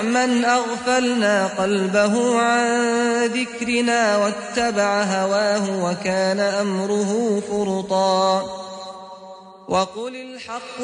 تطع من أغفلنا قلبه عن ذكرنا واتبع هواه وكان أمره فرطا وقل الحق